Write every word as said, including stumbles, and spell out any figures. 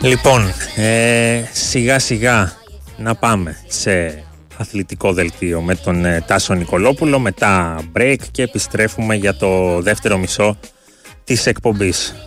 Λοιπόν, ε, σιγά σιγά να πάμε σε αθλητικό δελτίο με τον ε, Τάσο Νικολόπουλο, μετά break και επιστρέφουμε για το δεύτερο μισό της εκπομπής.